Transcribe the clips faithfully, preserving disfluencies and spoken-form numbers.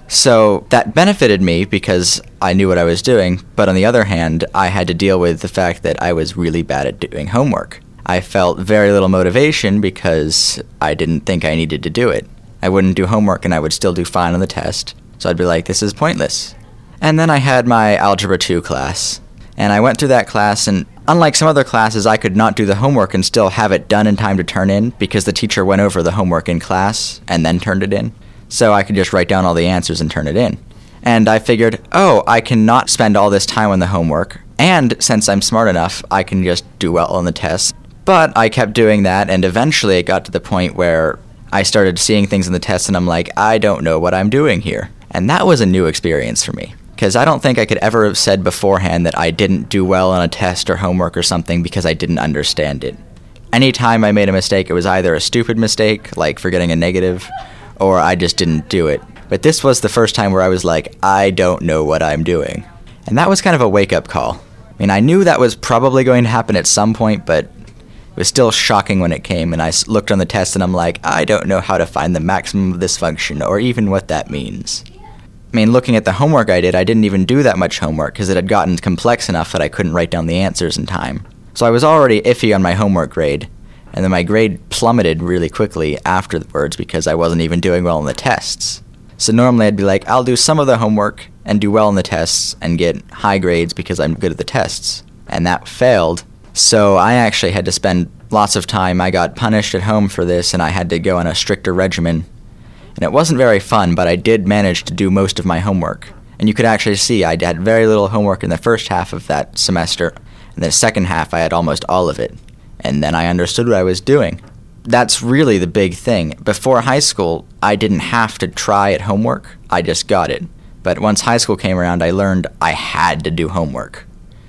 So that benefited me because I knew what I was doing, but on the other hand, I had to deal with the fact that I was really bad at doing homework. I felt very little motivation because I didn't think I needed to do it. I wouldn't do homework and I would still do fine on the test, so I'd be like, this is pointless. And then I had my Algebra two class, and I went through that class, and unlike some other classes, I could not do the homework and still have it done in time to turn in because the teacher went over the homework in class and then turned it in. So I could just write down all the answers and turn it in. And I figured, oh, I cannot spend all this time on the homework, and since I'm smart enough, I can just do well on the tests. But I kept doing that, and eventually it got to the point where I started seeing things in the tests, and I'm like, I don't know what I'm doing here. And that was a new experience for me, because I don't think I could ever have said beforehand that I didn't do well on a test or homework or something because I didn't understand it. Anytime I made a mistake, it was either a stupid mistake, like forgetting a negative, or I just didn't do it. But this was the first time where I was like, I don't know what I'm doing. And that was kind of a wake-up call. I mean, I knew that was probably going to happen at some point, but it was still shocking when it came, and I looked on the test and I'm like, I don't know how to find the maximum of this function, or even what that means. I mean, looking at the homework I did, I didn't even do that much homework, because it had gotten complex enough that I couldn't write down the answers in time. So I was already iffy on my homework grade, and then my grade plummeted really quickly afterwards because I wasn't even doing well in the tests. So normally I'd be like, I'll do some of the homework and do well in the tests and get high grades because I'm good at the tests. And that failed. So I actually had to spend lots of time. I got punished at home for this, and I had to go on a stricter regimen. And it wasn't very fun, but I did manage to do most of my homework. And you could actually see I had very little homework in the first half of that semester, and the second half I had almost all of it. And then I understood what I was doing. That's really the big thing. Before high school, I didn't have to try at homework. I just got it. But once high school came around, I learned I had to do homework.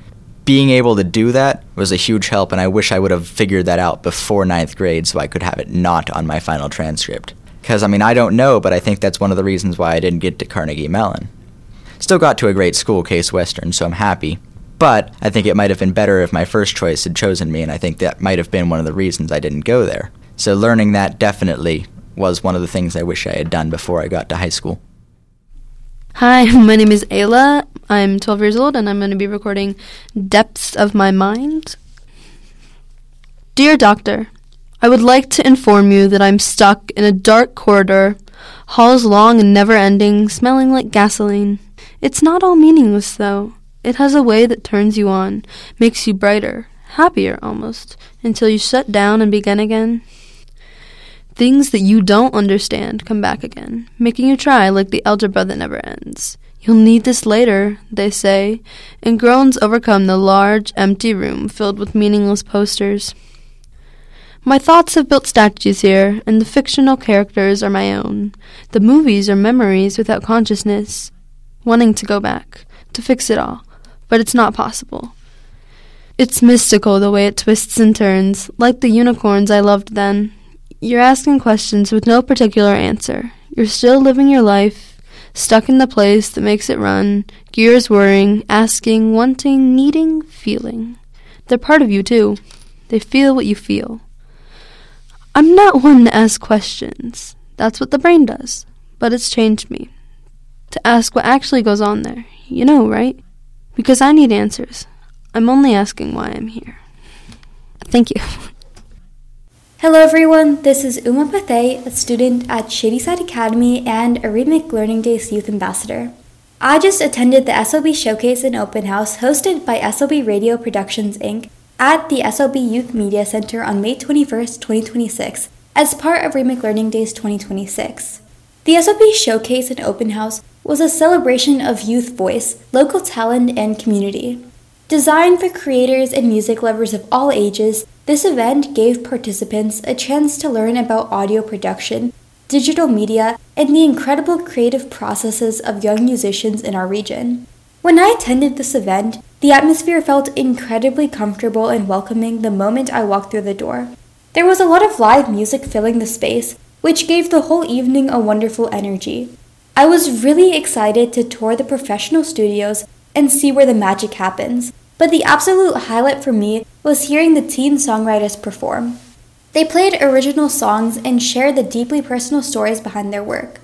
Being able to do that was a huge help, and I wish I would have figured that out before ninth grade so I could have it not on my final transcript. Because, I mean, I don't know, but I think that's one of the reasons why I didn't get to Carnegie Mellon. Still got to a great school, Case Western, so I'm happy. But I think it might have been better if my first choice had chosen me, and I think that might have been one of the reasons I didn't go there. So learning that definitely was one of the things I wish I had done before I got to high school. Hi, my name is Ayla. I'm twelve years old, and I'm going to be recording Depths of My Mind. Dear Doctor, I would like to inform you that I'm stuck in a dark corridor, halls long and never-ending, smelling like gasoline. It's not all meaningless, though. It has a way that turns you on, makes you brighter, happier almost, until you shut down and begin again. Things that you don't understand come back again, making you try like the algebra that never ends. You'll need this later, they say, and groans overcome the large, empty room filled with meaningless posters. My thoughts have built statues here, and the fictional characters are my own. The movies are memories without consciousness, wanting to go back, to fix it all. But it's not possible. It's mystical the way it twists and turns, like the unicorns I loved then. You're asking questions with no particular answer. You're still living your life, stuck in the place that makes it run, gears whirring, asking, wanting, needing, feeling. They're part of you, too. They feel what you feel. I'm not one to ask questions. That's what the brain does. But it's changed me. To ask what actually goes on there. You know, right? Because I need answers. I'm only asking why I'm here. Thank you. Hello everyone, this is Uma Pathay, a student at Shadyside Academy and a Rhythmic Learning Days Youth Ambassador. I just attended the S O B Showcase and Open House hosted by S O B Radio Productions, Incorporated at the S O B Youth Media Center on May twenty-first, twenty twenty-six as part of Rhythmic Learning Days twenty twenty-six. The S O B Showcase and Open House was a celebration of youth voice, local talent, and community. Designed for creators and music lovers of all ages, this event gave participants a chance to learn about audio production, digital media, and the incredible creative processes of young musicians in our region. When I attended this event, the atmosphere felt incredibly comfortable and welcoming the moment I walked through the door. There was a lot of live music filling the space, which gave the whole evening a wonderful energy. I was really excited to tour the professional studios and see where the magic happens, but the absolute highlight for me was hearing the teen songwriters perform. They played original songs and shared the deeply personal stories behind their work.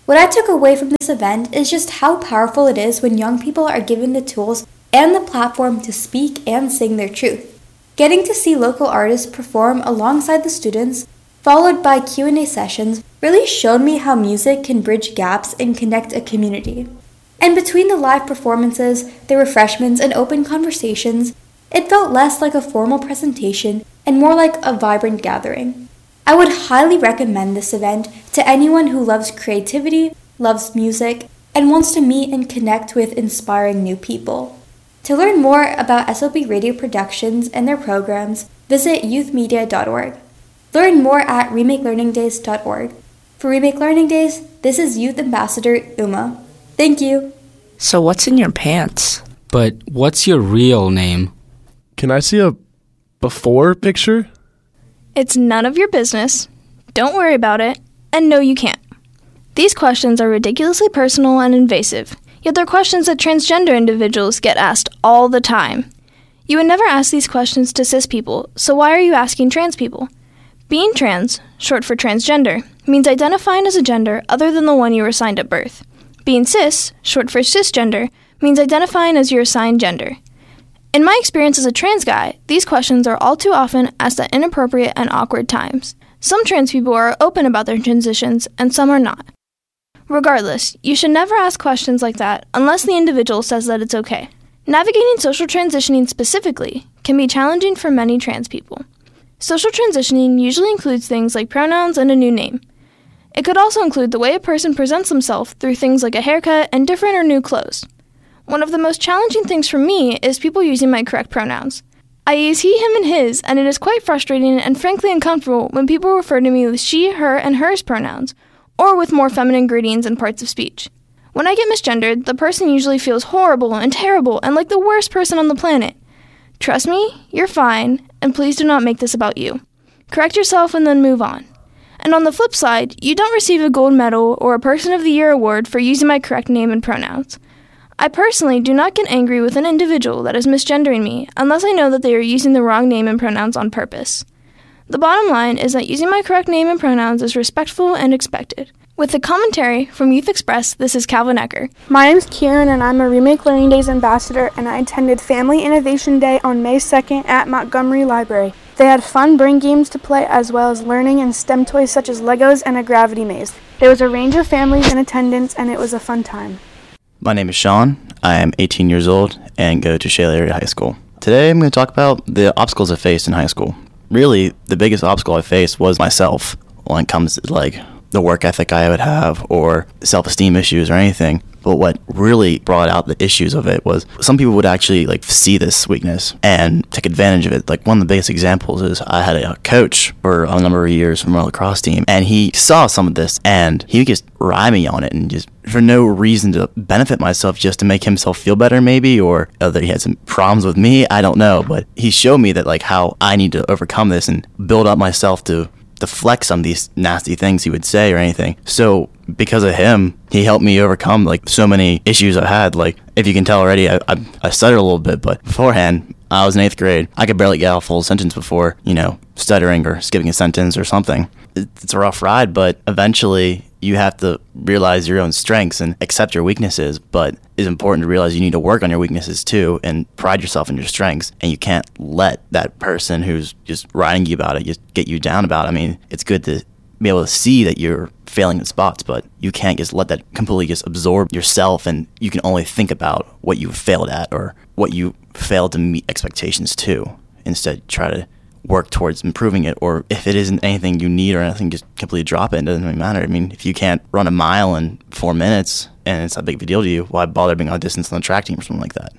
What I took away from this event is just how powerful it is when young people are given the tools and the platform to speak and sing their truth. Getting to see local artists perform alongside the students, followed by Q and A sessions, really showed me how music can bridge gaps and connect a community. And between the live performances, the refreshments, and open conversations, it felt less like a formal presentation and more like a vibrant gathering. I would highly recommend this event to anyone who loves creativity, loves music, and wants to meet and connect with inspiring new people. To learn more about S O B Radio Productions and their programs, visit youth media dot org. Learn more at remake learning days dot org. For Remake Learning Days, this is Youth Ambassador Uma. Thank you. So what's in your pants? But what's your real name? Can I see a before picture? It's none of your business. Don't worry about it. And no, you can't. These questions are ridiculously personal and invasive, yet they're questions that transgender individuals get asked all the time. You would never ask these questions to cis people, so why are you asking trans people? Being trans, short for transgender, means identifying as a gender other than the one you were assigned at birth. Being cis, short for cisgender, means identifying as your assigned gender. In my experience as a trans guy, these questions are all too often asked at inappropriate and awkward times. Some trans people are open about their transitions, and some are not. Regardless, you should never ask questions like that unless the individual says that it's okay. Navigating social transitioning specifically can be challenging for many trans people. Social transitioning usually includes things like pronouns and a new name. It could also include the way a person presents themselves through things like a haircut and different or new clothes. One of the most challenging things for me is people using my correct pronouns. I use he, him, and his, and it is quite frustrating and frankly uncomfortable when people refer to me with she, her, and hers pronouns, or with more feminine greetings and parts of speech. When I get misgendered, the person usually feels horrible and terrible and like the worst person on the planet. Trust me, you're fine, and please do not make this about you. Correct yourself and then move on. And on the flip side, you don't receive a gold medal or a Person of the Year award for using my correct name and pronouns. I personally do not get angry with an individual that is misgendering me unless I know that they are using the wrong name and pronouns on purpose. The bottom line is that using my correct name and pronouns is respectful and expected. With the commentary from Youth Express, this is Calvin Ecker. My name is Kieran, and I'm a Remake Learning Days ambassador, and I attended Family Innovation Day on May second at Montgomery Library. They had fun brain games to play, as well as learning and STEM toys such as Legos and a gravity maze. There was a range of families in attendance, and it was a fun time. My name is Sean. I am eighteen years old and go to Shale Area High School. Today I'm going to talk about the obstacles I faced in high school. Really, the biggest obstacle I faced was myself when it comes to like the work ethic I would have or self-esteem issues or anything. But what really brought out the issues of it was some people would actually like see this weakness and take advantage of it. Like one of the biggest examples is I had a coach for a number of years from our lacrosse team, and he saw some of this and he would just ride me on it, and just for no reason to benefit myself, just to make himself feel better maybe, or that he had some problems with me, I don't know. But he showed me that like how I need to overcome this and build up myself to deflect some of these nasty things he would say or anything. So because of him, he helped me overcome like so many issues I had. Like if you can tell already, I, I, I stuttered a little bit, but beforehand, I was in eighth grade. I could barely get out a full sentence before, you know, stuttering or skipping a sentence or something. It's a rough ride, but eventually you have to realize your own strengths and accept your weaknesses. But it's important to realize you need to work on your weaknesses too and pride yourself in your strengths. And you can't let that person who's just riding you about it just get you down about it. I mean, it's good to be able to see that you're failing in spots, but you can't just let that completely just absorb yourself, and you can only think about what you failed at or what you failed to meet expectations to. Instead, try to work towards improving it, or if it isn't anything you need or anything, just completely drop it. It doesn't really matter. I mean, if you can't run a mile in four minutes and it's not a big of a deal to you, why bother being on a distance on the track team or something like that?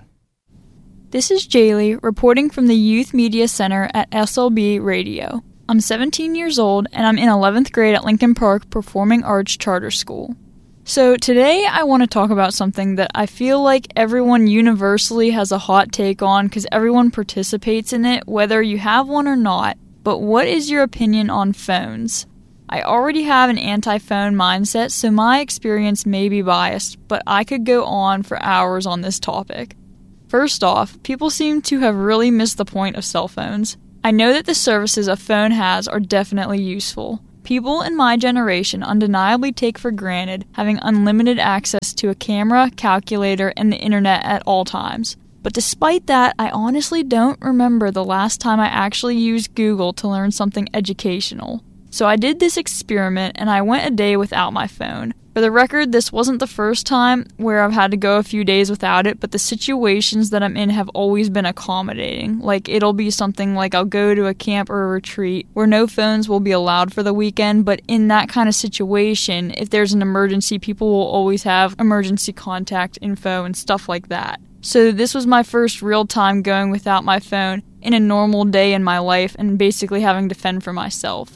This is Jaylee reporting from the Youth Media Center at S L B Radio. I'm seventeen years old and I'm in eleventh grade at Lincoln Park Performing Arts Charter School. So today I want to talk about something that I feel like everyone universally has a hot take on because everyone participates in it, whether you have one or not. But what is your opinion on phones? I already have an anti-phone mindset, so my experience may be biased, but I could go on for hours on this topic. First off, people seem to have really missed the point of cell phones. I know that the services a phone has are definitely useful, People in my generation undeniably take for granted having unlimited access to a camera, calculator, and the internet at all times. But despite that, I honestly don't remember the last time I actually used Google to learn something educational. So I did this experiment and I went a day without my phone. For the record, this wasn't the first time where I've had to go a few days without it, but the situations that I'm in have always been accommodating. Like, it'll be something like I'll go to a camp or a retreat where no phones will be allowed for the weekend, but in that kind of situation, if there's an emergency, people will always have emergency contact info and stuff like that. So this was my first real time going without my phone in a normal day in my life and basically having to fend for myself.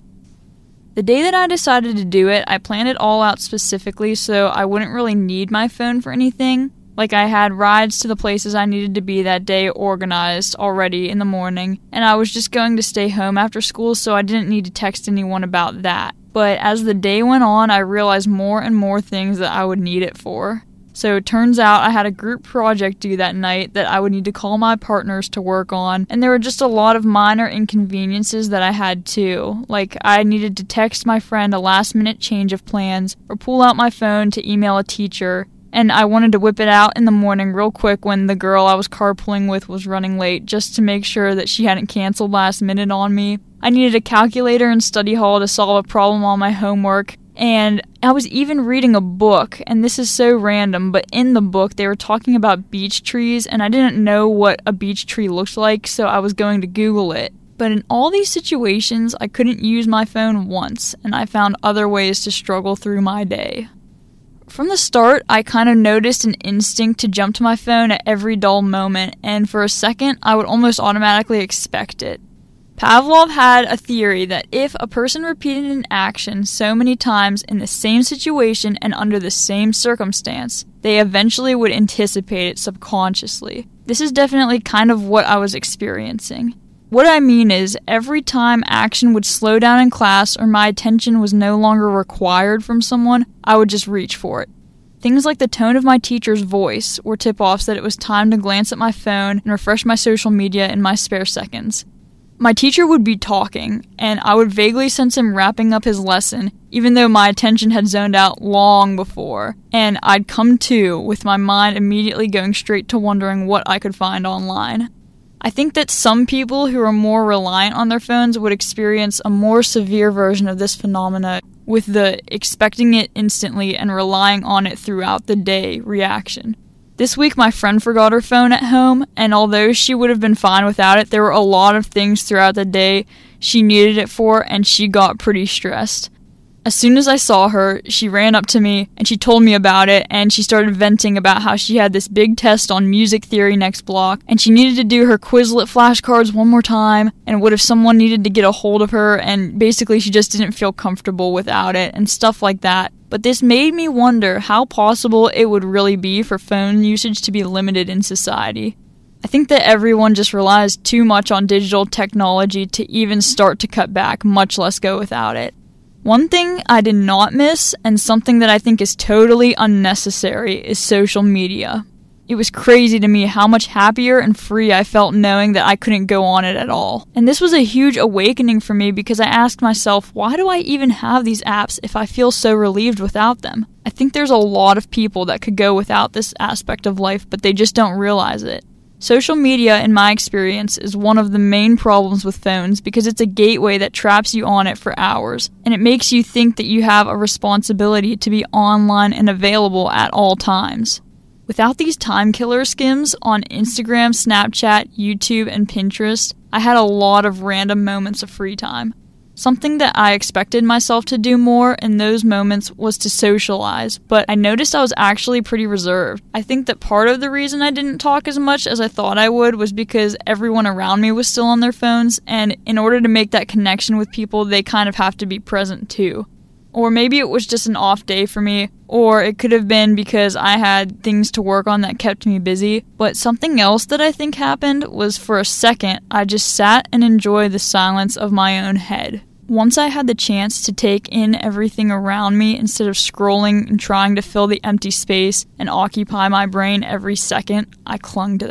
The day that I decided to do it, I planned it all out specifically so I wouldn't really need my phone for anything. Like, I had rides to the places I needed to be that day organized already in the morning, and I was just going to stay home after school, so I didn't need to text anyone about that. But as the day went on, I realized more and more things that I would need it for. So it turns out I had a group project due that night that I would need to call my partners to work on, and there were just a lot of minor inconveniences that I had too. Like, I needed to text my friend a last minute change of plans, or pull out my phone to email a teacher, and I wanted to whip it out in the morning real quick when the girl I was carpooling with was running late, just to make sure that she hadn't canceled last minute on me. I needed a calculator in study hall to solve a problem on my homework. And I was even reading a book, and this is so random, but in the book they were talking about beech trees, and I didn't know what a beech tree looked like, so I was going to Google it. But in all these situations, I couldn't use my phone once, and I found other ways to struggle through my day. From the start, I kind of noticed an instinct to jump to my phone at every dull moment, and for a second, I would almost automatically expect it. Pavlov had a theory that if a person repeated an action so many times in the same situation and under the same circumstance, they eventually would anticipate it subconsciously. This is definitely kind of what I was experiencing. What I mean is, every time action would slow down in class or my attention was no longer required from someone, I would just reach for it. Things like the tone of my teacher's voice were tip-offs that it was time to glance at my phone and refresh my social media in my spare seconds. My teacher would be talking, and I would vaguely sense him wrapping up his lesson, even though my attention had zoned out long before, and I'd come to with my mind immediately going straight to wondering what I could find online. I think that some people who are more reliant on their phones would experience a more severe version of this phenomena with the expecting it instantly and relying on it throughout the day reaction. This week, my friend forgot her phone at home, and although she would have been fine without it, there were a lot of things throughout the day she needed it for, and she got pretty stressed. As soon as I saw her, she ran up to me, and she told me about it, and she started venting about how she had this big test on music theory next block, and she needed to do her Quizlet flashcards one more time, and what if someone needed to get a hold of her, and basically she just didn't feel comfortable without it, and stuff like that. But this made me wonder how possible it would really be for phone usage to be limited in society. I think that everyone just relies too much on digital technology to even start to cut back, much less go without it. One thing I did not miss, and something that I think is totally unnecessary, is social media. It was crazy to me how much happier and free I felt knowing that I couldn't go on it at all. And this was a huge awakening for me because I asked myself, why do I even have these apps if I feel so relieved without them? I think there's a lot of people that could go without this aspect of life, but they just don't realize it. Social media, in my experience, is one of the main problems with phones because it's a gateway that traps you on it for hours, and it makes you think that you have a responsibility to be online and available at all times. Without these time killer skims on Instagram, Snapchat, YouTube, and Pinterest, I had a lot of random moments of free time. Something that I expected myself to do more in those moments was to socialize, but I noticed I was actually pretty reserved. I think that part of the reason I didn't talk as much as I thought I would was because everyone around me was still on their phones, and in order to make that connection with people, they kind of have to be present too. Or maybe it was just an off day for me, or it could have been because I had things to work on that kept me busy. But something else that I think happened was for a second, I just sat and enjoyed the silence of my own head. Once I had the chance to take in everything around me instead of scrolling and trying to fill the empty space and occupy my brain every second, I clung to that.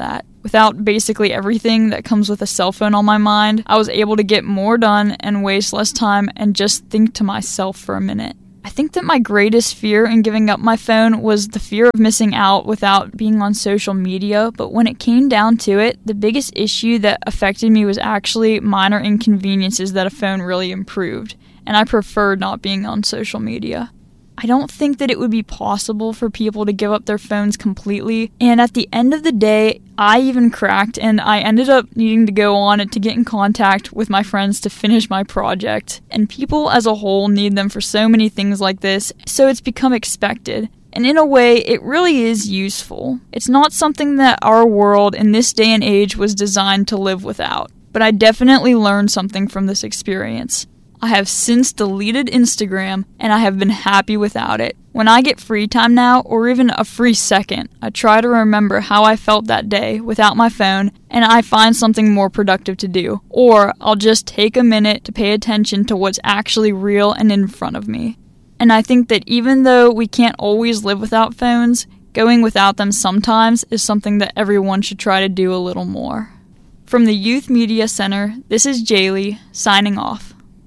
Without basically everything that comes with a cell phone on my mind, I was able to get more done and waste less time and just think to myself for a minute. I think that my greatest fear in giving up my phone was the fear of missing out without being on social media, but when it came down to it, the biggest issue that affected me was actually minor inconveniences that a phone really improved, and I preferred not being on social media. I don't think that it would be possible for people to give up their phones completely, and at the end of the day, I even cracked and I ended up needing to go on it to get in contact with my friends to finish my project. And people as a whole need them for so many things like this, so it's become expected. And in a way, it really is useful. It's not something that our world in this day and age was designed to live without, but I definitely learned something from this experience. I have since deleted Instagram, and I have been happy without it. When I get free time now, or even a free second, I try to remember how I felt that day without my phone, and I find something more productive to do. Or I'll just take a minute to pay attention to what's actually real and in front of me. And I think that even though we can't always live without phones, going without them sometimes is something that everyone should try to do a little more. From the Youth Media Center, this is Jaylee, signing off.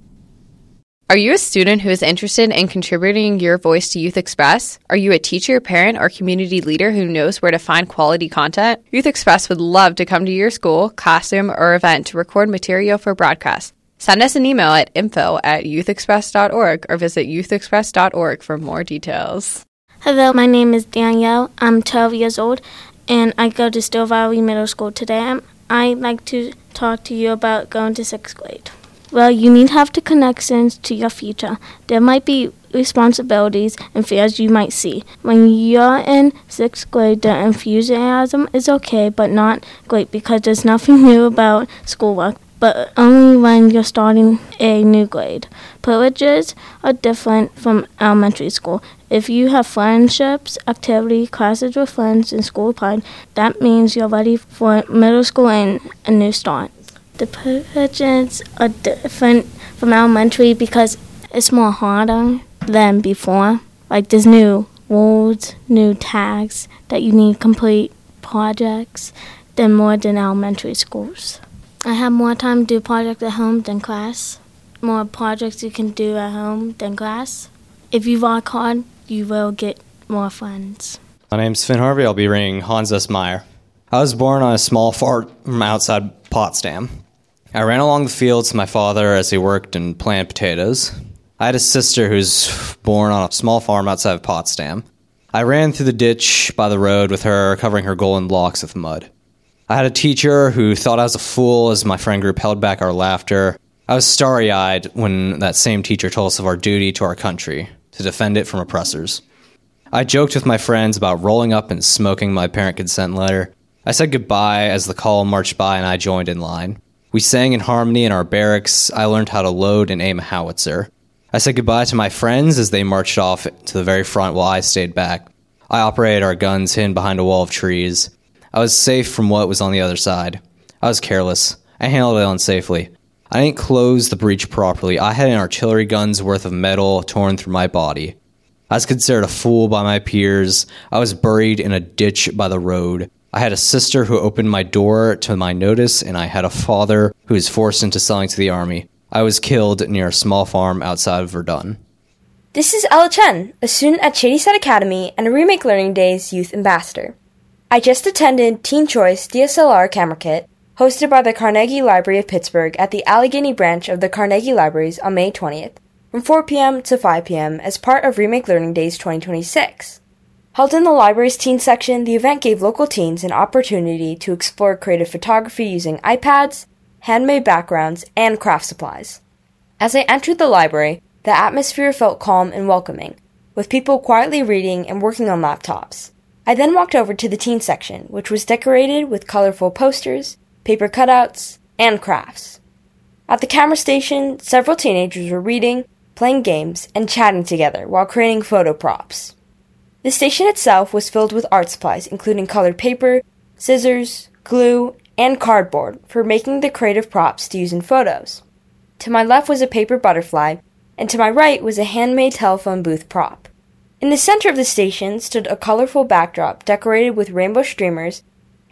Are you a student who is interested in contributing your voice to Youth Express? Are you a teacher, parent, or community leader who knows where to find quality content? Youth Express would love to come to your school, classroom, or event to record material for broadcast. Send us an email at info at youthexpress dot org or visit youth express dot org for more details. Hello, my name is Danielle. I'm twelve years old, and I go to Still Valley Middle School today. I'd like to talk to you about going to sixth grade. Well, you need to have the connections to your future. There might be responsibilities and fears you might see. When you're in sixth grade, the enthusiasm is okay, but not great because there's nothing new about schoolwork, but only when you're starting a new grade. Privileges are different from elementary school. If you have friendships, activity, classes with friends, and school pride, that means you're ready for middle school and a new start. The privileges are different from elementary because it's more harder than before. Like there's new rules, new tags that you need to complete, projects, than more than elementary schools. I have more time to do projects at home than class. More projects you can do at home than class. If you work hard, you will get more friends. My name's Finn Harvey. I'll be ringing Hans S. Meyer. I was born on a small farm outside Potsdam. I ran along the fields with my father as he worked and planted potatoes. I had a sister who's born on a small farm outside of Potsdam. I ran through the ditch by the road with her, covering her golden locks with mud. I had a teacher who thought I was a fool as my friend group held back our laughter. I was starry-eyed when that same teacher told us of our duty to our country, to defend it from oppressors. I joked with my friends about rolling up and smoking my parent consent letter. I said goodbye as the column marched by and I joined in line. We sang in harmony in our barracks. I learned how to load and aim a howitzer. I said goodbye to my friends as they marched off to the very front while I stayed back. I operated our guns hidden behind a wall of trees. I was safe from what was on the other side. I was careless. I handled it unsafely. I didn't close the breach properly. I had an artillery gun's worth of metal torn through my body. I was considered a fool by my peers. I was buried in a ditch by the road. I had a sister who opened my door to my notice, and I had a father who was forced into selling to the army. I was killed near a small farm outside of Verdun. This is Ella Chen, a student at Shadyside Academy and a Remake Learning Days Youth Ambassador. I just attended Teen Choice D S L R Camera Kit, hosted by the Carnegie Library of Pittsburgh at the Allegheny branch of the Carnegie Libraries on May twentieth, from four p.m. to five p.m. as part of Remake Learning Days twenty twenty-six. Held in the library's teen section, the event gave local teens an opportunity to explore creative photography using iPads, handmade backgrounds, and craft supplies. As I entered the library, the atmosphere felt calm and welcoming, with people quietly reading and working on laptops. I then walked over to the teen section, which was decorated with colorful posters, paper cutouts, and crafts. At the camera station, several teenagers were reading, playing games, and chatting together while creating photo props. The station itself was filled with art supplies, including colored paper, scissors, glue, and cardboard for making the creative props to use in photos. To my left was a paper butterfly, and to my right was a handmade telephone booth prop. In the center of the station stood a colorful backdrop decorated with rainbow streamers,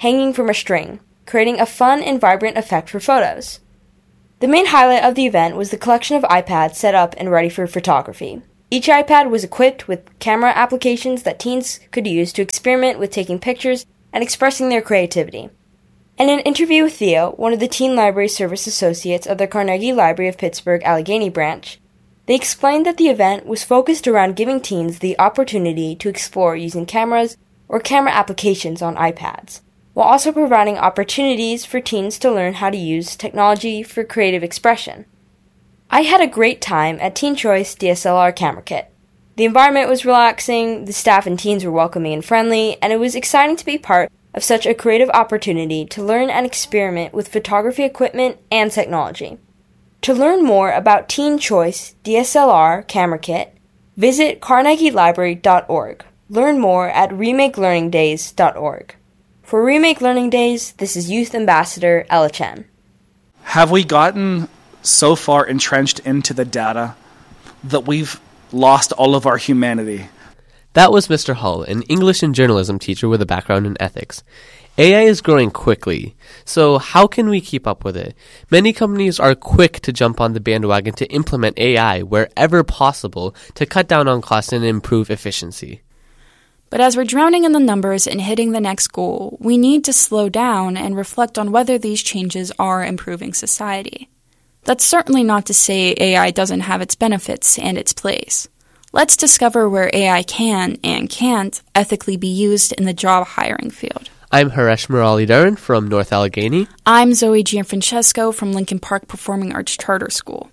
hanging from a string, creating a fun and vibrant effect for photos. The main highlight of the event was the collection of iPads set up and ready for photography. Each iPad was equipped with camera applications that teens could use to experiment with taking pictures and expressing their creativity. In an interview with Theo, one of the Teen Library Service Associates of the Carnegie Library of Pittsburgh Allegheny branch, they explained that the event was focused around giving teens the opportunity to explore using cameras or camera applications on iPads, while also providing opportunities for teens to learn how to use technology for creative expression. I had a great time at Teen Choice D S L R Camera Kit. The environment was relaxing, the staff and teens were welcoming and friendly, and it was exciting to be part of such a creative opportunity to learn and experiment with photography equipment and technology. To learn more about Teen Choice D S L R Camera Kit, visit carnegie library dot org. Learn more at remake learning days dot org. For Remake Learning Days, this is Youth Ambassador Ella Chen. Have we gotten so far entrenched into the data that we've lost all of our humanity? That was Mister Hull, an English and journalism teacher with a background in ethics. A I is growing quickly, so how can we keep up with it? Many companies are quick to jump on the bandwagon to implement A I wherever possible to cut down on costs and improve efficiency. But as we're drowning in the numbers and hitting the next goal, we need to slow down and reflect on whether these changes are improving society. That's certainly not to say A I doesn't have its benefits and its place. Let's discover where A I can and can't ethically be used in the job hiring field. I'm Haresh Murali-Dharan from North Allegheny. I'm Zoe Gianfrancesco from Lincoln Park Performing Arts Charter School.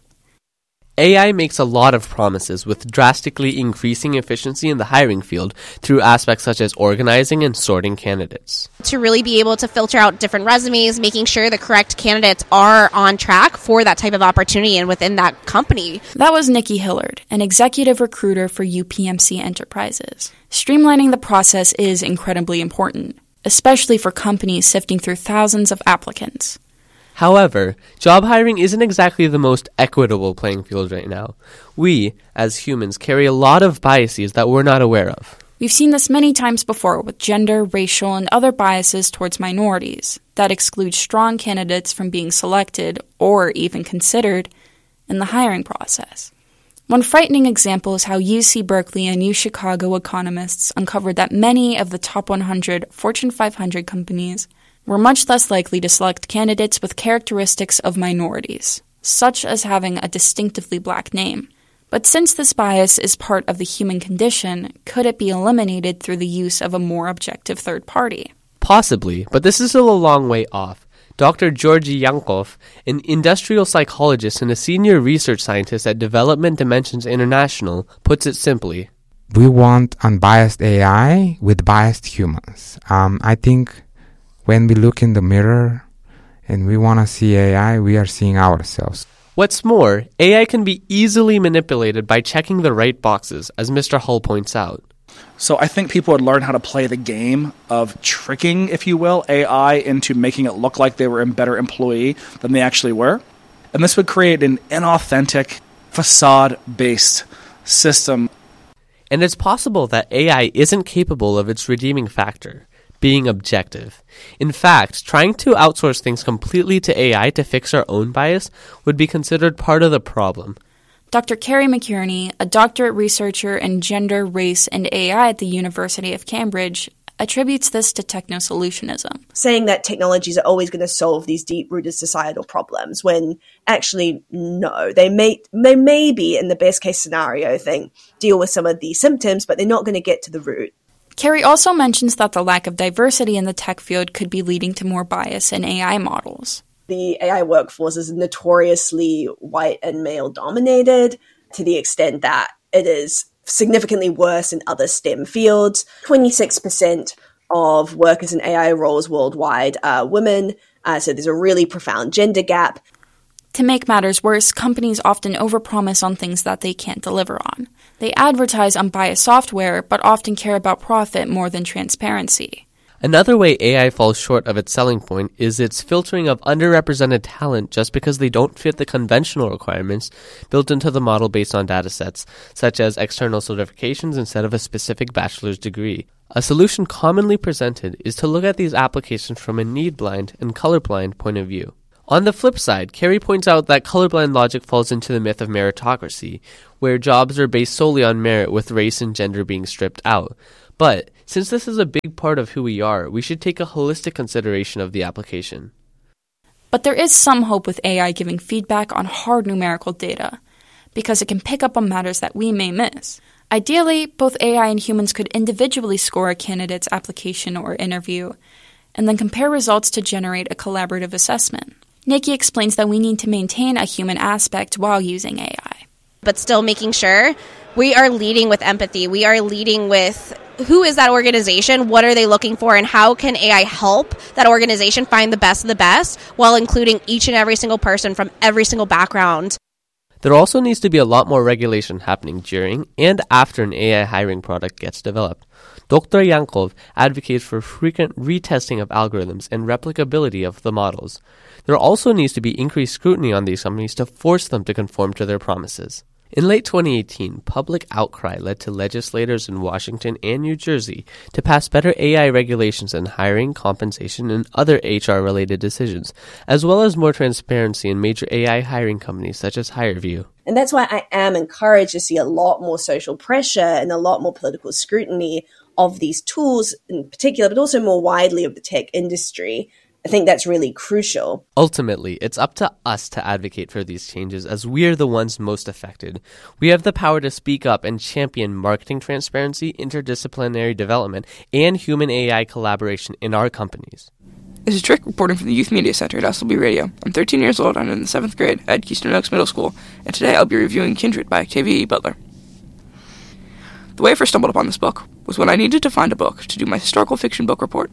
A I makes a lot of promises with drastically increasing efficiency in the hiring field through aspects such as organizing and sorting candidates. To really be able to filter out different resumes, making sure the correct candidates are on track for that type of opportunity and within that company. That was Nikki Hillard, an executive recruiter for U P M C Enterprises. Streamlining the process is incredibly important, especially for companies sifting through thousands of applicants. However, job hiring isn't exactly the most equitable playing field right now. We, as humans, carry a lot of biases that we're not aware of. We've seen this many times before with gender, racial, and other biases towards minorities that exclude strong candidates from being selected or even considered in the hiring process. One frightening example is how U C Berkeley and U Chicago economists uncovered that many of the top one hundred Fortune five hundred companies were much less likely to select candidates with characteristics of minorities, such as having a distinctively black name. But since this bias is part of the human condition, could it be eliminated through the use of a more objective third party? Possibly, but this is still a long way off. Doctor Georgi Yankov, an industrial psychologist and a senior research scientist at Development Dimensions International, puts it simply. We want unbiased A I with biased humans. Um, I think when we look in the mirror and we want to see A I, we are seeing ourselves. What's more, A I can be easily manipulated by checking the right boxes, as Mister Hull points out. So I think people would learn how to play the game of tricking, if you will, A I into making it look like they were a better employee than they actually were. And this would create an inauthentic, facade-based system. And it's possible that A I isn't capable of its redeeming factor, being objective. In fact, trying to outsource things completely to A I to fix our own bias would be considered part of the problem. Doctor Carrie McInerney, a doctorate researcher in gender, race, and A I at the University of Cambridge, attributes this to techno-solutionism. Saying that technologies are always going to solve these deep-rooted societal problems, when actually, no. They may, they may be, in the best-case scenario thing, deal with some of these symptoms, but they're not going to get to the root. Carrie also mentions that the lack of diversity in the tech field could be leading to more bias in A I models. The A I workforce is notoriously white and male-dominated to the extent that it is significantly worse in other STEM fields. twenty-six percent of workers in A I roles worldwide are women, uh, so there's a really profound gender gap. To make matters worse, companies often overpromise on things that they can't deliver on. They advertise unbiased software, but often care about profit more than transparency. Another way A I falls short of its selling point is its filtering of underrepresented talent just because they don't fit the conventional requirements built into the model based on datasets, such as external certifications instead of a specific bachelor's degree. A solution commonly presented is to look at these applications from a need-blind and colorblind point of view. On the flip side, Carey points out that colorblind logic falls into the myth of meritocracy, where jobs are based solely on merit with race and gender being stripped out. But since this is a big part of who we are, we should take a holistic consideration of the application. But there is some hope with A I giving feedback on hard numerical data, because it can pick up on matters that we may miss. Ideally, both A I and humans could individually score a candidate's application or interview, and then compare results to generate a collaborative assessment. Nikki explains that we need to maintain a human aspect while using A I. But still making sure we are leading with empathy. We are leading with who is that organization, what are they looking for, and how can A I help that organization find the best of the best while including each and every single person from every single background. There also needs to be a lot more regulation happening during and after an A I hiring product gets developed. Doctor Yankov advocates for frequent retesting of algorithms and replicability of the models. There also needs to be increased scrutiny on these companies to force them to conform to their promises. In late twenty eighteen, public outcry led to legislators in Washington and New Jersey to pass better A I regulations in hiring, compensation, and other H R-related decisions, as well as more transparency in major A I hiring companies such as HireVue. And that's why I am encouraged to see a lot more social pressure and a lot more political scrutiny of these tools in particular, but also more widely of the tech industry. I think that's really crucial. Ultimately, it's up to us to advocate for these changes as we're the ones most affected. We have the power to speak up and champion marketing transparency, interdisciplinary development, and human A I collaboration in our companies. This is Trick reporting from the Youth Media Center at S L B Radio. I'm thirteen years old, I'm in the seventh grade at Keystone Oaks Middle School, and today I'll be reviewing Kindred by Octavia E. Butler. The way I first stumbled upon this book was when I needed to find a book to do my historical fiction book report.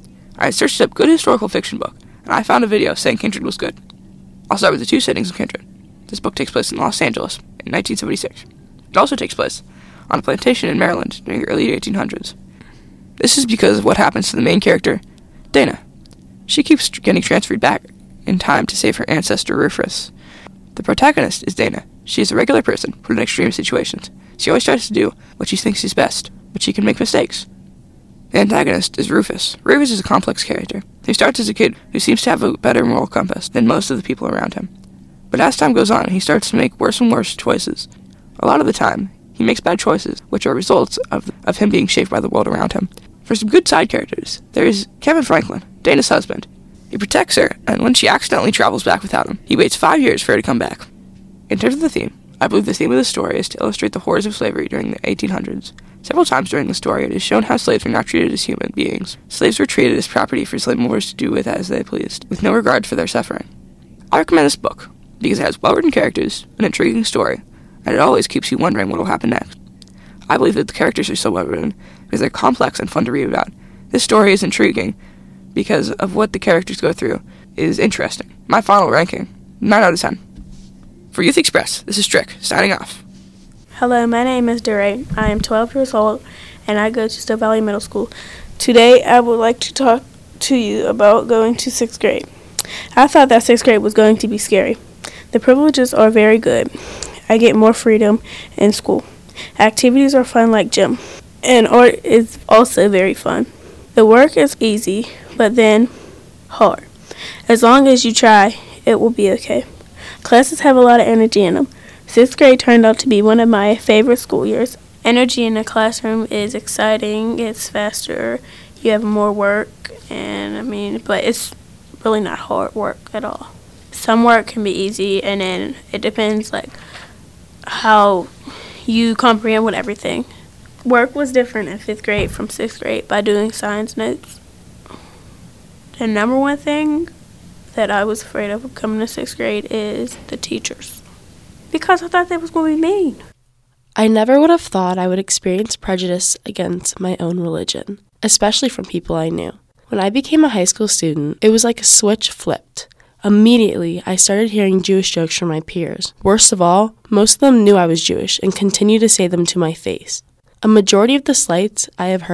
I searched up good historical fiction book, and I found a video saying Kindred was good. I'll start with the two settings of Kindred. This book takes place in Los Angeles in nineteen seventy-six. It also takes place on a plantation in Maryland during the early eighteen hundreds. This is because of what happens to the main character, Dana. She keeps getting transferred back in time to save her ancestor Rufus. The protagonist is Dana. She is a regular person put in extreme situations. She always tries to do what she thinks is best, but she can make mistakes. The antagonist is Rufus. Rufus is a complex character. He starts as a kid who seems to have a better moral compass than most of the people around him. But as time goes on, he starts to make worse and worse choices. A lot of the time, he makes bad choices, which are results of, of him being shaped by the world around him. For some good side characters, there is Kevin Franklin, Dana's husband. He protects her, and when she accidentally travels back without him, he waits five years for her to come back. In terms of the theme, I believe the theme of the story is to illustrate the horrors of slavery during the eighteen hundreds. Several times during the story, it is shown how slaves were not treated as human beings. Slaves were treated as property for slave owners to do with as they pleased, with no regard for their suffering. I recommend this book because it has well-written characters, an intriguing story, and it always keeps you wondering what will happen next. I believe that the characters are so well-written because they're complex and fun to read about. This story is intriguing because of what the characters go through is interesting. My final ranking, nine out of ten. For Youth Express, this is Trick, signing off. Hello, my name is DeRay. I am twelve years old, and I go to Still Valley Middle School. Today, I would like to talk to you about going to sixth grade. I thought that sixth grade was going to be scary. The privileges are very good. I get more freedom in school. Activities are fun like gym, and art is also very fun. The work is easy, but then hard. As long as you try, it will be okay. Classes have a lot of energy in them. Sixth grade turned out to be one of my favorite school years. Energy in the classroom is exciting, it's faster, you have more work, and I mean, but it's really not hard work at all. Some work can be easy, and then it depends like how you comprehend with everything. Work was different in fifth grade from sixth grade by doing science notes. The number one thing that I was afraid of coming to sixth grade is the teachers. Because I thought they was going to be mean. I never would have thought I would experience prejudice against my own religion, especially from people I knew. When I became a high school student, it was like a switch flipped. Immediately, I started hearing Jewish jokes from my peers. Worst of all, most of them knew I was Jewish and continued to say them to my face. A majority of the slights I have heard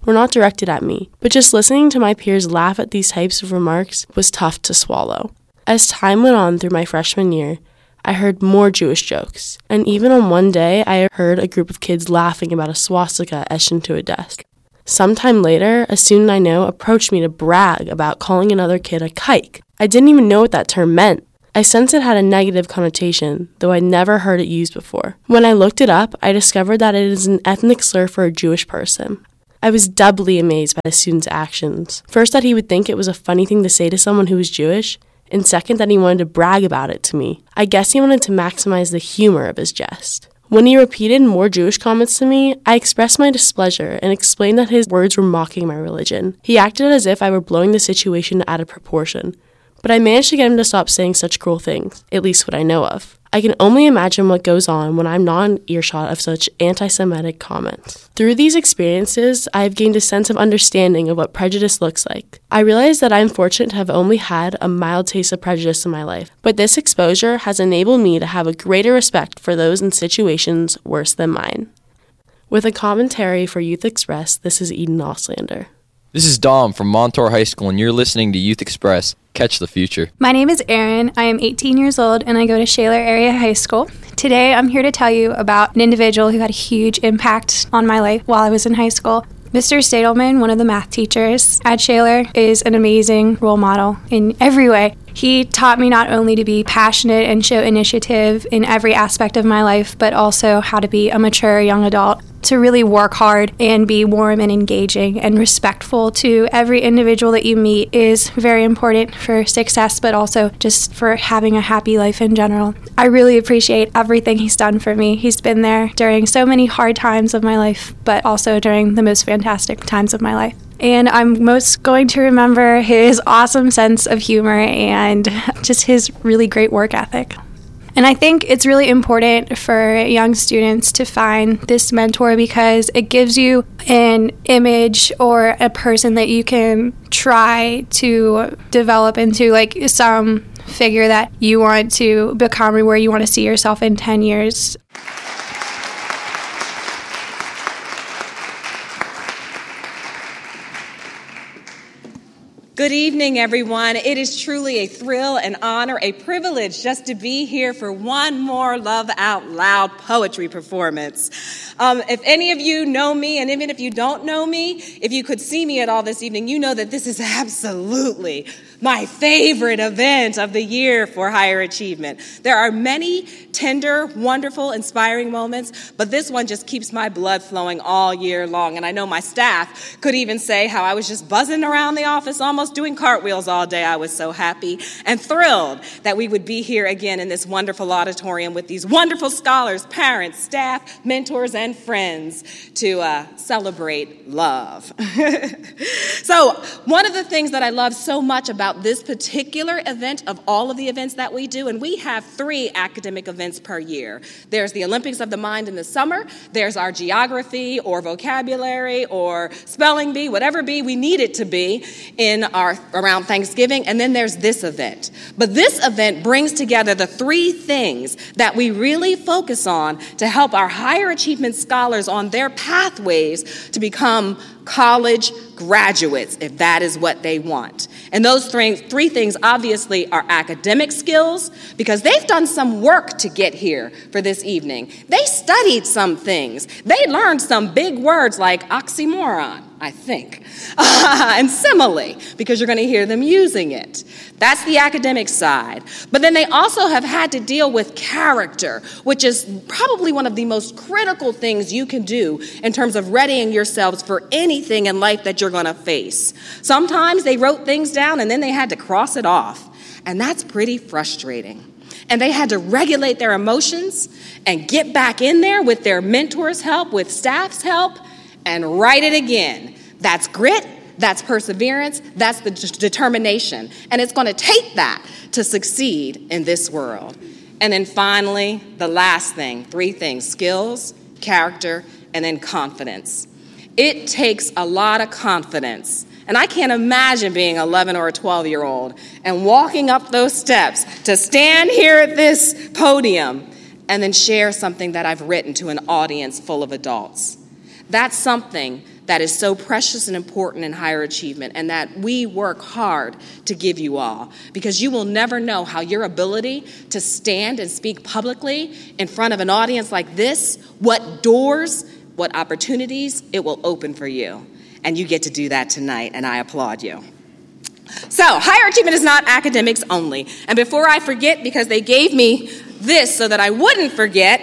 were not directed at me, but just listening to my peers laugh at these types of remarks was tough to swallow. As time went on through my freshman year, I heard more Jewish jokes, and even on one day I heard a group of kids laughing about a swastika etched into a desk. Sometime later, a student I know approached me to brag about calling another kid a kike. I didn't even know what that term meant. I sensed it had a negative connotation, though I'd never heard it used before. When I looked it up, I discovered that it is an ethnic slur for a Jewish person. I was doubly amazed by the student's actions. First, that he would think it was a funny thing to say to someone who was Jewish, and second, that he wanted to brag about it to me. I guess he wanted to maximize the humor of his jest. When he repeated more Jewish comments to me, I expressed my displeasure and explained that his words were mocking my religion. He acted as if I were blowing the situation out of proportion. But I managed to get him to stop saying such cruel things, at least what I know of. I can only imagine what goes on when I'm not in earshot of such anti-Semitic comments. Through these experiences, I have gained a sense of understanding of what prejudice looks like. I realize that I am fortunate to have only had a mild taste of prejudice in my life, but this exposure has enabled me to have a greater respect for those in situations worse than mine. With a commentary for Youth Express, this is Eden Auslander. This is Dom from Montour High School, and you're listening to Youth Express. Catch the future. My name is Erin. I am eighteen years old, and I go to Shaler Area High School. Today, I'm here to tell you about an individual who had a huge impact on my life while I was in high school. Mister Stadelman, one of the math teachers at Shaler, is an amazing role model in every way. He taught me not only to be passionate and show initiative in every aspect of my life, but also how to be a mature young adult, to really work hard and be warm and engaging and respectful to every individual that you meet is very important for success, but also just for having a happy life in general. I really appreciate everything he's done for me. He's been there during so many hard times of my life, but also during the most fantastic times of my life. And I'm most going to remember his awesome sense of humor and just his really great work ethic. And I think it's really important for young students to find this mentor because it gives you an image or a person that you can try to develop into like some figure that you want to become or where you want to see yourself in ten years. Good evening, everyone. It is truly a thrill, an honor, a privilege just to be here for one more Love Out Loud poetry performance. Um, if any of you know me, and even if you don't know me, if you could see me at all this evening, you know that this is absolutely my favorite event of the year for higher achievement. There are many tender, wonderful, inspiring moments, but this one just keeps my blood flowing all year long. And I know my staff could even say how I was just buzzing around the office, almost doing cartwheels all day. I was so happy and thrilled that we would be here again in this wonderful auditorium with these wonderful scholars, parents, staff, mentors, and friends to uh, celebrate love. So one of the things that I love so much about this particular event of all of the events that we do, and we have three academic events per year. There's the Olympics of the Mind in the summer. There's our geography or vocabulary or spelling bee, whatever bee we need it to be in our around Thanksgiving. And then there's this event. But this event brings together the three things that we really focus on to help our higher achievement scholars on their pathways to become college graduates, if that is what they want. And those three, three things obviously are academic skills, because they've done some work to get here for this evening. They studied some things. They learned some big words like oxymoron, I think, and simile, because you're going to hear them using it. That's the academic side. But then they also have had to deal with character, which is probably one of the most critical things you can do in terms of readying yourselves for anything in life that you're going to face. Sometimes they wrote things down and then they had to cross it off. And that's pretty frustrating. And they had to regulate their emotions and get back in there with their mentors' help, with staff's help, and write it again. That's grit, that's perseverance, that's the d- determination. And it's going to take that to succeed in this world. And then finally, the last thing, three things: skills, character, and then confidence. It takes a lot of confidence. And I can't imagine being eleven or a twelve-year-old and walking up those steps to stand here at this podium and then share something that I've written to an audience full of adults. That's something that is so precious and important in higher achievement, and that we work hard to give you all, because you will never know how your ability to stand and speak publicly in front of an audience like this, what doors, what opportunities it will open for you. And you get to do that tonight, and I applaud you. So, higher achievement is not academics only. And before I forget, because they gave me this so that I wouldn't forget,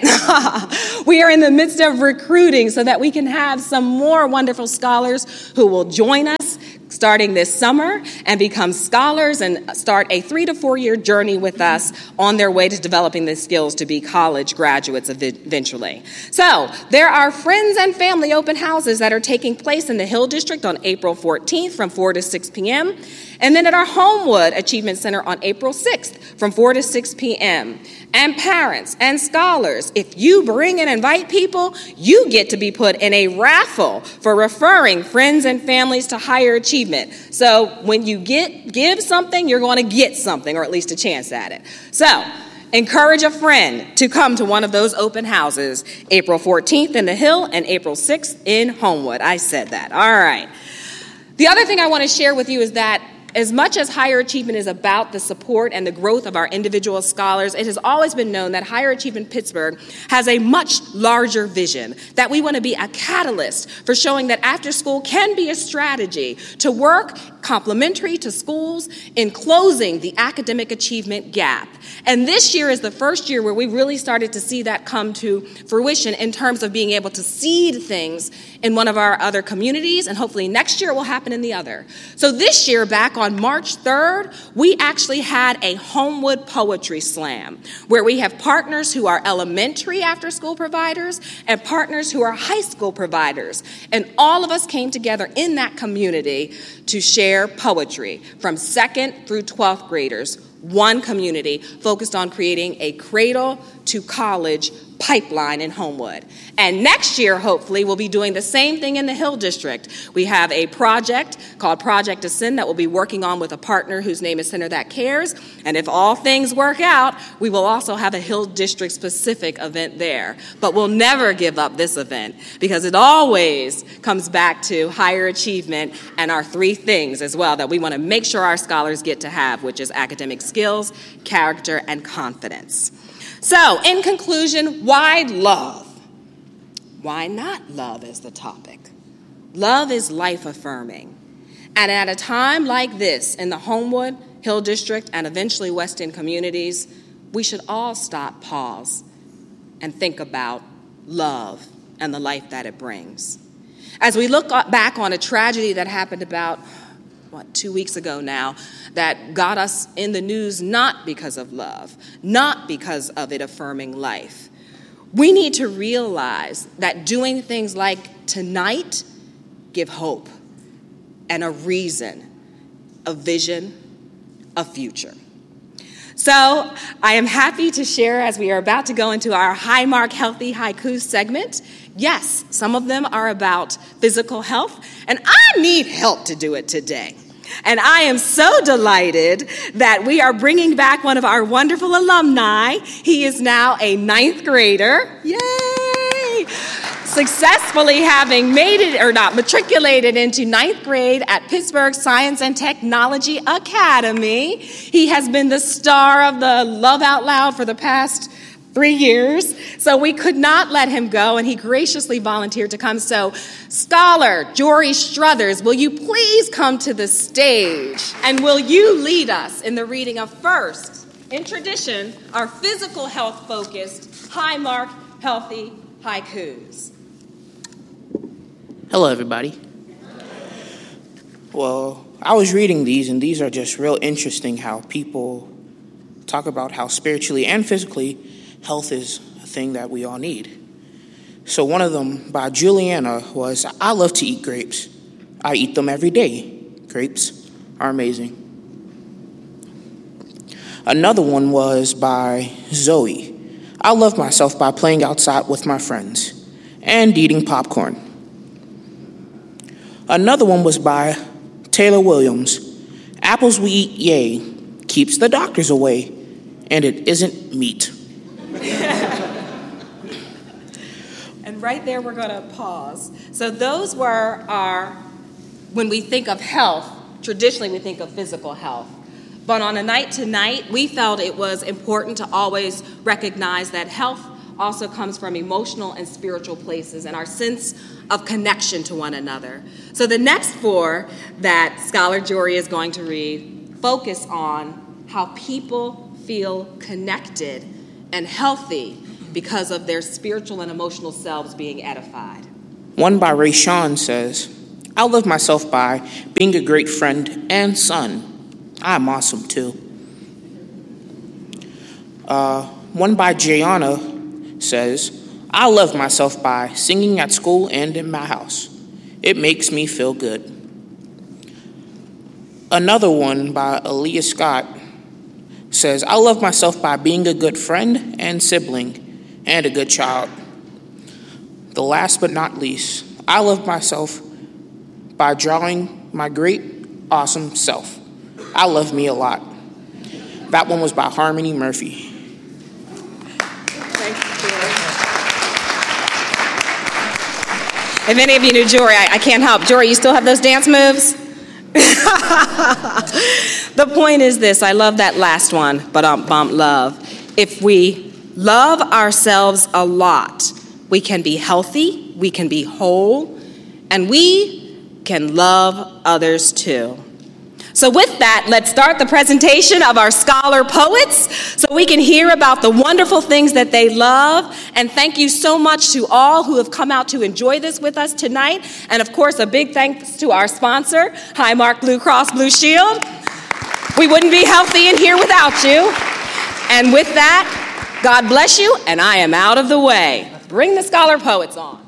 we are in the midst of recruiting so that we can have some more wonderful scholars who will join us starting this summer and become scholars and start a three to four year journey with us on their way to developing the skills to be college graduates eventually. So there are friends and family open houses that are taking place in the Hill District on April fourteenth from four to six p.m. and then at our Homewood Achievement Center on April sixth from four to six p.m. And parents and scholars, if you bring and invite people, you get to be put in a raffle for referring friends and families to higher achievement. So when you get give something, you're going to get something, or at least a chance at it. So encourage a friend to come to one of those open houses, April fourteenth in the Hill and April sixth in Homewood. I said that. All right. The other thing I want to share with you is that as much as higher achievement is about the support and the growth of our individual scholars, it has always been known that Higher Achievement Pittsburgh has a much larger vision, that we want to be a catalyst for showing that after school can be a strategy to work complementary to schools in closing the academic achievement gap. And this year is the first year where we really started to see that come to fruition in terms of being able to seed things in one of our other communities, and hopefully next year it will happen in the other. So this year, back on March third, we actually had a Homewood Poetry Slam, where we have partners who are elementary after-school providers and partners who are high school providers. And all of us came together in that community to share poetry from second through twelfth graders, one community focused on creating a cradle to college pipeline in Homewood. And next year, hopefully, we'll be doing the same thing in the Hill District. We have a project called Project Ascend that we'll be working on with a partner whose name is Center That Cares. And if all things work out, we will also have a Hill District specific event there. But we'll never give up this event, because it always comes back to higher achievement and our three things as well that we want to make sure our scholars get to have, which is academic skills, character, and confidence. So, in conclusion, why love? Why not love is the topic. Love is life-affirming. And at a time like this in the Homewood, Hill District, and eventually West End communities, we should all stop, pause, and think about love and the life that it brings. As we look back on a tragedy that happened about what, two weeks ago now, that got us in the news not because of love, not because of it affirming life. We need to realize that doing things like tonight give hope and a reason, a vision, a future. So I am happy to share, as we are about to go into our High Mark Healthy Haikus segment. Yes, some of them are about physical health, and I need help to do it today. And I am so delighted that we are bringing back one of our wonderful alumni. He is now a ninth grader. Yay! Successfully having made it, or not, matriculated into ninth grade at Pittsburgh Science and Technology Academy. He has been the star of the Love Out Loud for the past three years, so we could not let him go, and he graciously volunteered to come. So, Scholar Jory Struthers, will you please come to the stage, and will you lead us in the reading of first, in tradition, our physical health-focused High Mark Healthy Haikus. Hello, everybody. Well, I was reading these, and these are just real interesting how people talk about how spiritually and physically health is a thing that we all need. So one of them by Juliana was, I love to eat grapes. I eat them every day. Grapes are amazing. Another one was by Zoe. I love myself by playing outside with my friends and eating popcorn. Another one was by Taylor Williams. Apples we eat, yay, keeps the doctors away, and it isn't meat. And And right there, we're going to pause. So those were our, when we think of health, traditionally we think of physical health. But on a night to night, we felt it was important to always recognize that health also comes from emotional and spiritual places and our sense of connection to one another. So the next four that Scholar Jory is going to read focus on how people feel connected and healthy because of their spiritual and emotional selves being edified. One by Ray Sean says, I love myself by being a great friend and son. I'm awesome too. Uh, one by Jayana says, I love myself by singing at school and in my house. It makes me feel good. Another one by Aaliyah Scott says, I love myself by being a good friend and sibling and a good child. The last but not least, I love myself by drawing my great, awesome self. I love me a lot. That one was by Harmony Murphy. If any of you knew Jory, I, I can't help. Jory, you still have those dance moves? The point is this, I love that last one, but um, bump love. If we love ourselves a lot, we can be healthy, we can be whole, and we can love others too. So with that, let's start the presentation of our scholar poets so we can hear about the wonderful things that they love. And thank you so much to all who have come out to enjoy this with us tonight. And of course, a big thanks to our sponsor, Highmark Blue Cross Blue Shield. We wouldn't be healthy in here without you. And with that, God bless you, and I am out of the way. Bring the scholar poets on.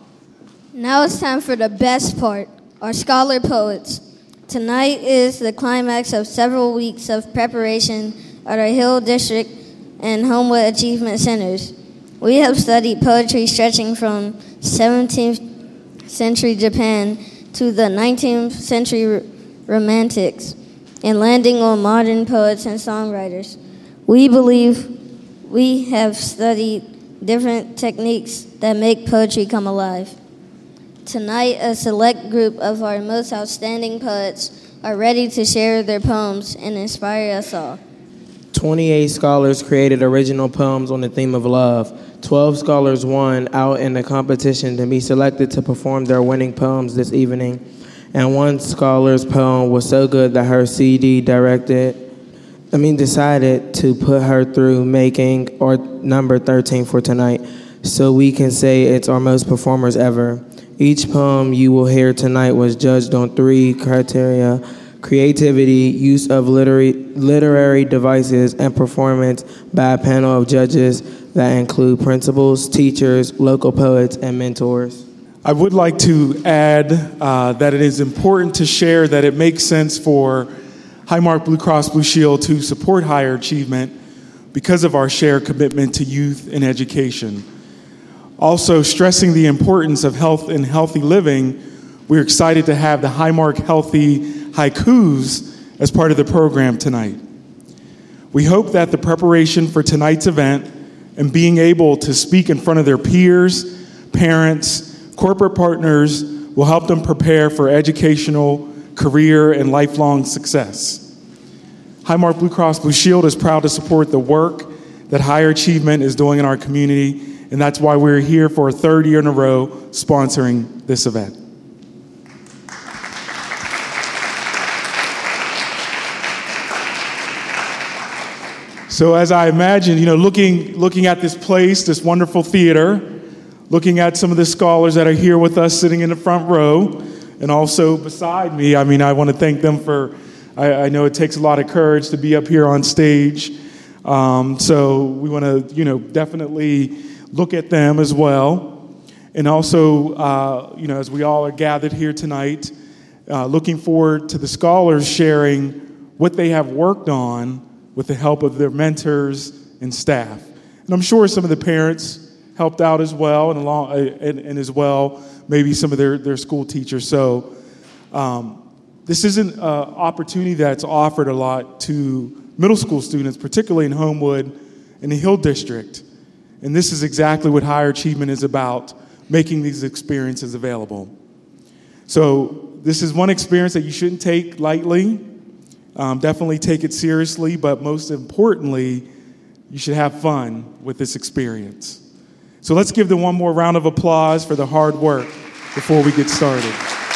Now it's time for the best part, our scholar poets. Tonight is the climax of several weeks of preparation at our Hill District and Homewood Achievement Centers. We have studied poetry stretching from seventeenth century Japan to the nineteenth century Romantics and landing on modern poets and songwriters. We believe we have studied different techniques that make poetry come alive. Tonight, a select group of our most outstanding poets are ready to share their poems and inspire us all. twenty-eight scholars created original poems on the theme of love. twelve scholars won out in the competition to be selected to perform their winning poems this evening. And one scholar's poem was so good that her C D directed, I mean decided to put her through making our number thirteen for tonight, so we can say it's our most performers ever. Each poem you will hear tonight was judged on three criteria: creativity, use of literary, literary devices, and performance by a panel of judges that include principals, teachers, local poets, and mentors. I would like to add uh, that it is important to share that it makes sense for Highmark Blue Cross Blue Shield to support higher achievement because of our shared commitment to youth and education. Also, stressing the importance of health and healthy living, we're excited to have the Highmark Healthy Haikus as part of the program tonight. We hope that the preparation for tonight's event and being able to speak in front of their peers, parents, corporate partners will help them prepare for educational, career, and lifelong success. Highmark Blue Cross Blue Shield is proud to support the work that higher achievement is doing in our community, and that's why we're here for a third year in a row sponsoring this event. So as I imagine, you know, looking, looking at this place, this wonderful theater, looking at some of the scholars that are here with us sitting in the front row, and also beside me, I mean, I want to thank them for, I, I know it takes a lot of courage to be up here on stage. Um, so we want to, you know, definitely look at them as well. And also, uh, you know, as we all are gathered here tonight, uh, looking forward to the scholars sharing what they have worked on with the help of their mentors and staff. And I'm sure some of the parents helped out as well, and, along, and, and as well, maybe some of their, their school teachers. So um, this isn't an opportunity that's offered a lot to middle school students, particularly in Homewood and the Hill District. And this is exactly what higher achievement is about, making these experiences available. So this is one experience that you shouldn't take lightly. Um, definitely take it seriously, but most importantly, you should have fun with this experience. So let's give them one more round of applause for the hard work before we get started.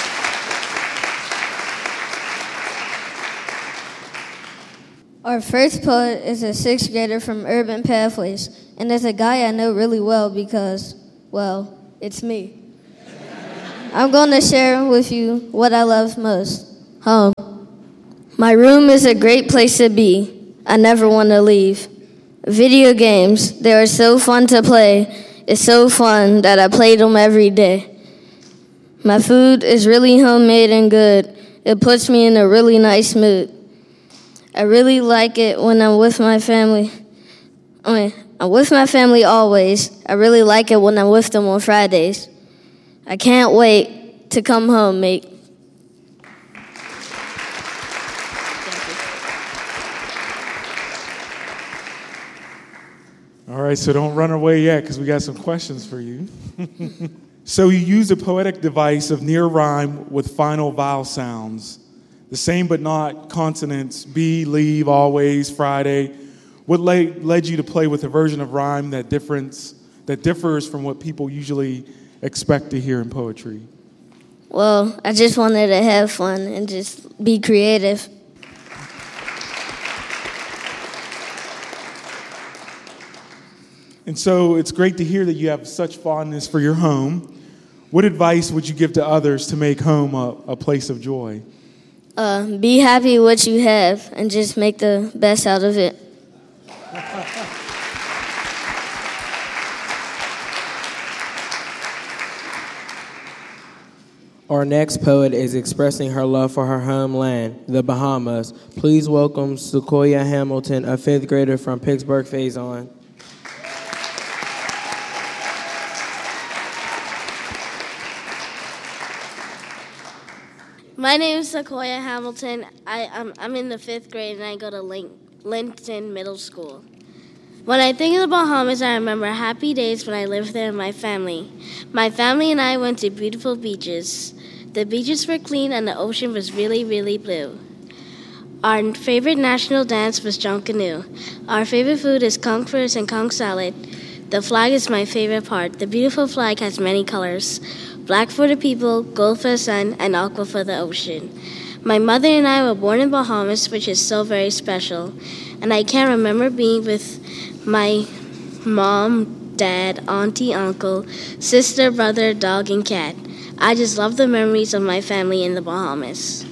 Our first poet is a sixth grader from Urban Pathways, and it's a guy I know really well because, well, it's me. I'm going to share with you what I love most, home. My room is a great place to be. I never want to leave. Video games, they are so fun to play. It's so fun that I play them every day. My food is really homemade and good. It puts me in a really nice mood. I really like it when I'm with my family. I mean, I'm with my family always. I really like it when I'm with them on Fridays. I can't wait to come home, mate. All right, so don't run away yet because we got some questions for you. So you use a poetic device of near rhyme with final vowel sounds. The same but not consonants, be, leave, always, Friday. What led, led you to play with a version of rhyme that difference that differs from what people usually expect to hear in poetry? Well, I just wanted to have fun and just be creative. And so it's great to hear that you have such fondness for your home. What advice would you give to others to make home a, a place of joy? Uh, be happy with what you have and just make the best out of it. Our next poet is expressing her love for her homeland, the Bahamas. Please welcome Sequoia Hamilton, a fifth grader from Pittsburgh Faison. My name is Sequoia Hamilton. I, I'm, I'm in the fifth grade and I go to Link, Linton Middle School. When I think of the Bahamas, I remember happy days when I lived there with my family. My family and I went to beautiful beaches. The beaches were clean and the ocean was really, really blue. Our favorite national dance was Junkanoo. Our favorite food is conch fritters and conch salad. The flag is my favorite part. The beautiful flag has many colors. Black for the people, gold for the sun, and aqua for the ocean. My mother and I were born in Bahamas, which is so very special. And I can remember being with my mom, dad, auntie, uncle, sister, brother, dog, and cat. I just love the memories of my family in the Bahamas.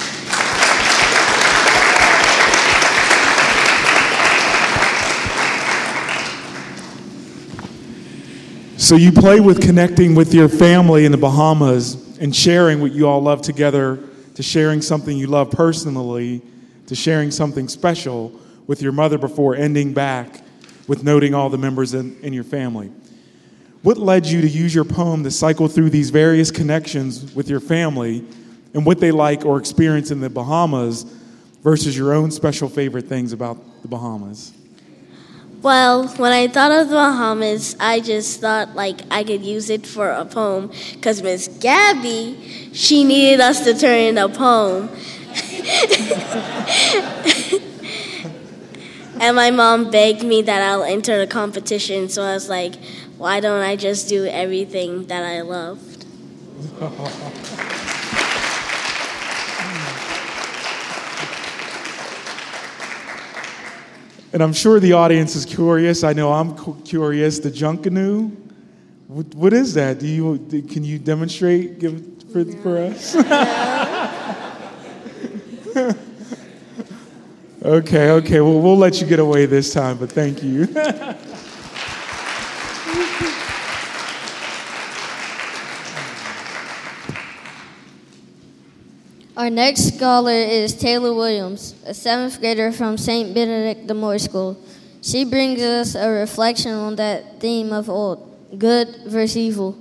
So you play with connecting with your family in the Bahamas and sharing what you all love together, to sharing something you love personally, to sharing something special with your mother before ending back with noting all the members in, in your family. What led you to use your poem to cycle through these various connections with your family and what they like or experience in the Bahamas versus your own special favorite things about the Bahamas? Well, when I thought of the Bahamas, I just thought like I could use it for a poem because Miss Gabby, she needed us to turn in a poem. And my mom begged me that I'll enter the competition, so I was like, why don't I just do everything that I loved? And I'm sure the audience is curious. I know I'm cu- curious. The Junkanoo, what, what is that? Do you do, can you demonstrate give it for, no. for us? okay, okay. Well, we'll let you get away this time, but thank you. Our next scholar is Taylor Williams, a seventh grader from Saint Benedict de Moore School. She brings us a reflection on that theme of old, good versus evil.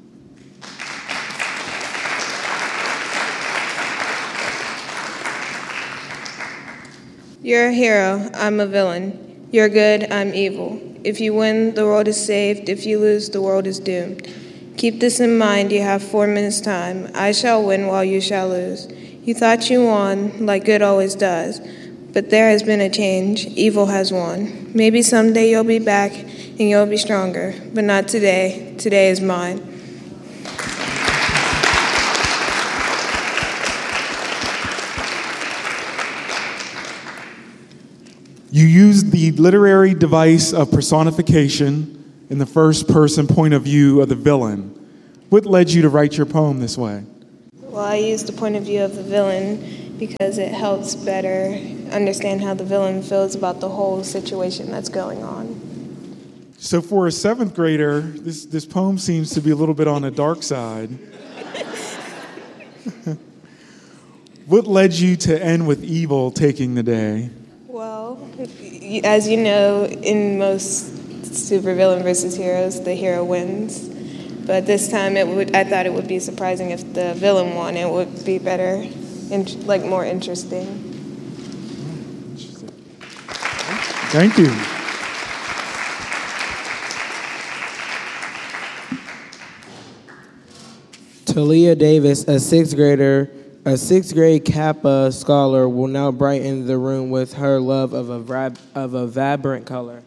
You're a hero, I'm a villain. You're good, I'm evil. If you win, the world is saved. If you lose, the world is doomed. Keep this in mind, you have four minutes time. I shall win while you shall lose. You thought you won, like good always does. But there has been a change. Evil has won. Maybe someday you'll be back and you'll be stronger. But not today. Today is mine. You used the literary device of personification in the first person point of view of the villain. What led you to write your poem this way? Well, I use the point of view of the villain because it helps better understand how the villain feels about the whole situation that's going on. So for a seventh grader, this, this poem seems to be a little bit on the dark side. What led you to end with evil taking the day? Well, as you know, in most supervillain versus heroes, the hero wins. But this time, it would. I thought it would be surprising if the villain won. It would be better, int- like more interesting. Thank you. Talia Davis, a sixth grader, a sixth grade Kappa scholar, will now brighten the room with her love of a vib- of a vibrant color.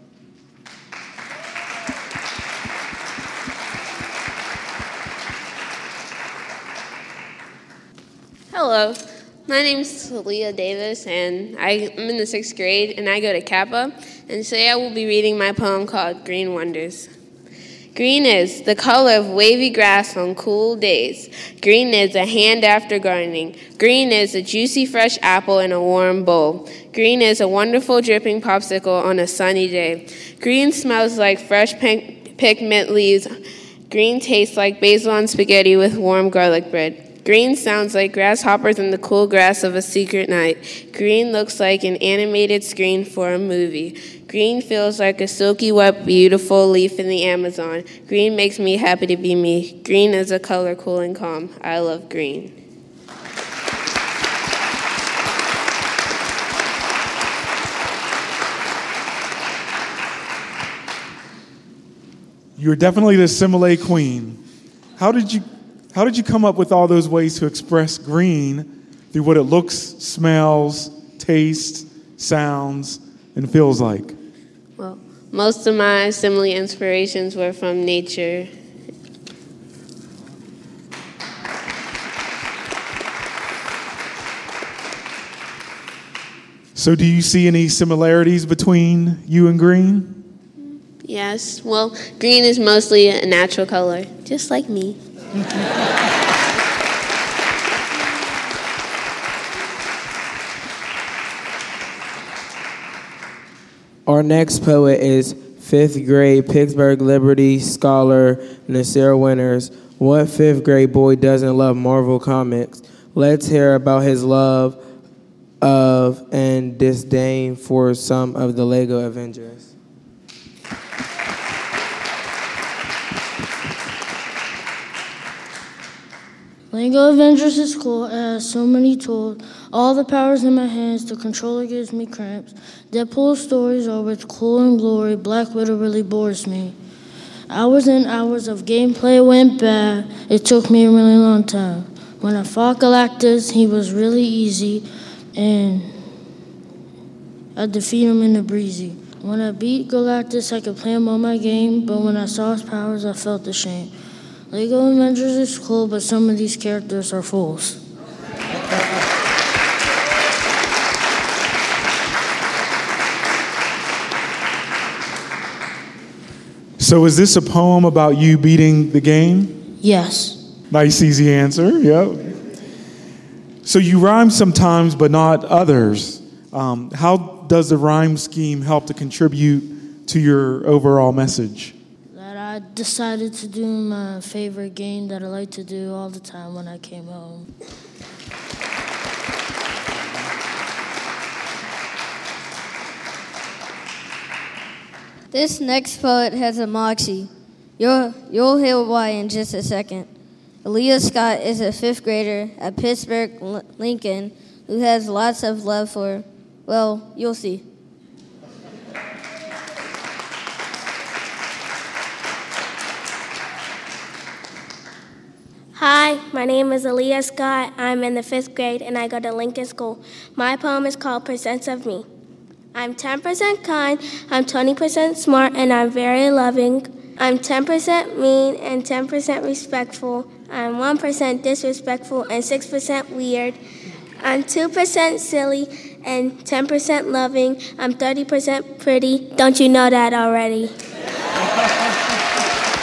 Hello, my name is Talia Davis, and I, I'm in the sixth grade, and I go to Kappa, and today I will be reading my poem called Green Wonders. Green is the color of wavy grass on cool days. Green is a hand after gardening. Green is a juicy fresh apple in a warm bowl. Green is a wonderful dripping popsicle on a sunny day. Green smells like fresh pic- pigment leaves. Green tastes like basil on spaghetti with warm garlic bread. Green sounds like grasshoppers in the cool grass of a secret night. Green looks like an animated screen for a movie. Green feels like a silky, wet, beautiful leaf in the Amazon. Green makes me happy to be me. Green is a color cool and calm. I love green. You're definitely the simile queen. How did you how did you come up with all those ways to express green through what it looks, smells, tastes, sounds, and feels like? Well, most of my simile inspirations were from nature. So do you see any similarities between you and green? Yes, well, green is mostly a natural color, just like me. Our next poet is fifth grade Pittsburgh Liberty scholar Nasir Winters. What fifth grade boy doesn't love Marvel Comics? Let's hear about his love of and disdain for some of the Lego Avengers. Lego Avengers is cool. It has so many tools. All the powers in my hands. The controller gives me cramps. Deadpool's stories are with cool and glory. Black Widow really bores me. Hours and hours of gameplay went bad. It took me a really long time. When I fought Galactus, he was really easy, and I defeat him in the breezy. When I beat Galactus, I could play him on my game, but when I saw his powers, I felt ashamed. Lego Avengers is cool, but some of these characters are fools. So is this a poem about you beating the game? Yes. Nice, easy answer, yep. So you rhyme sometimes, but not others. Um, how does the rhyme scheme help to contribute to your overall message? That I decided to do my favorite game that I like to do all the time when I came home. This next poet has a moxie. You'll, you'll hear why in just a second. Aaliyah Scott is a fifth grader at Pittsburgh Lincoln who has lots of love for, well, you'll see. Hi, my name is Aaliyah Scott. I'm in the fifth grade and I go to Lincoln School. My poem is called Percents of Me. I'm ten percent kind, I'm twenty percent smart, and I'm very loving. I'm ten percent mean and ten percent respectful. I'm one percent disrespectful and six percent weird. I'm two percent silly and ten percent loving. I'm thirty percent pretty. Don't you know that already?